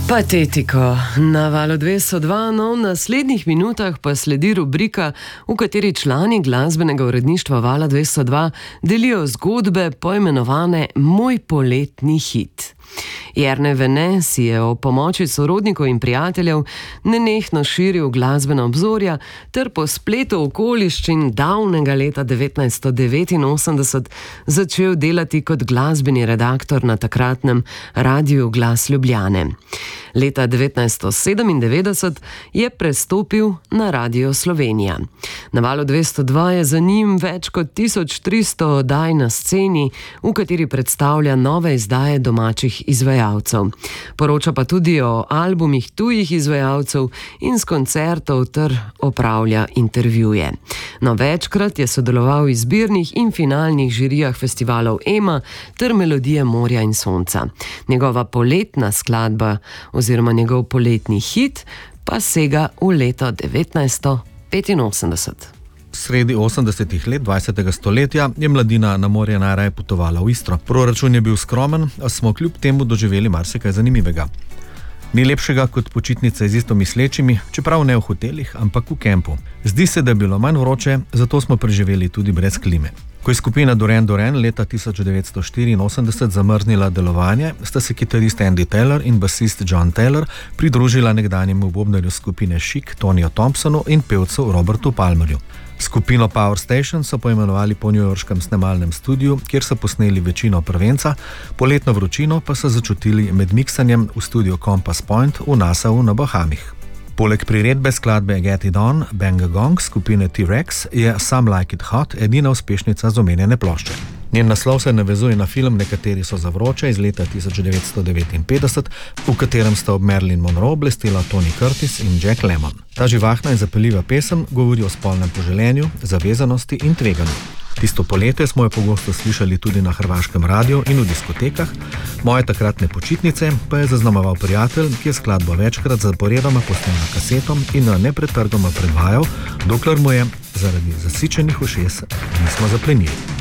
Patetiko. Na Valu 202, no v naslednjih minutah pa sledi rubrika, v kateri člani glasbenega uredništva Vala 202 delijo zgodbe poimenovane Moj poletni hit. Jernej Vene si je o pomoči sorodnikov in prijateljev nenehno širil glasbena obzorja ter po spletu okoliščin davnega leta 1989 začel delati kot glasbeni redaktor na takratnem Radiu Glas Ljubljane. Leta 1997 je prestopil na Radio Slovenija. Na Valu 202 je za njim več kot 1300 oddaj na sceni, v kateri predstavlja nove izdaje domačih izvajalcev. Poroča pa tudi o albumih tujih izvajalcev in s koncertov ter opravlja intervjuje. No, večkrat je sodeloval v izbirnih in finalnih žirijah festivalov EMA ter Melodije morja in sonca. Njegova poletna skladba oziroma njegov poletni hit pa sega v leto 1985. Sredi 80-ih let 20. stoletja je mladina na morje najraje potovala v Istro. Proračun je bil skromen, a smo kljub temu doživeli marsikaj zanimivega. Ni lepšega kot počitnice z istomislečimi, čeprav ne v hotelih, ampak v kempu. Zdi se, da je bilo manj vroče, zato smo preživeli tudi brez klime. Ko je skupina Duran Duran leta 1984 zamrznila delovanje, sta se kitarist Andy Taylor in basist John Taylor pridružila nekdanjemu bobnarju skupine Chic Toniju Thompsonu in pevcu Robertu Palmerju. Skupino Power Station so poimenovali po newyorškem snemalnem studiu, kjer so posneli večino prvenca, poletno vročino pa so začutili med miksanjem v studiu Compass Point v Nassau na Bahamih. Poleg priredbe skladbe Get It On, Bang a Gong skupine T-Rex je Some Like It Hot edina uspešnica z omenjene plošče. Njen naslov se navezuje na film Nekateri so za vroče iz leta 1959, v katerem sta ob Marilyn Monroe blestela Tony Curtis in Jack Lemmon. Ta živahna in zapeljiva pesem govori o spolnem poželenju, zavezanosti in tveganju. Tisto poletje smo jo pogosto slišali tudi na hrvaškem radiju in v diskotekah, moje takratne počitnice pa je zaznamoval prijatelj, ki je skladbo večkrat zaporedoma posnel na kaseto in nepretrgoma predvajal, dokler mu je zaradi zasičenih ušes nismo zaplenili.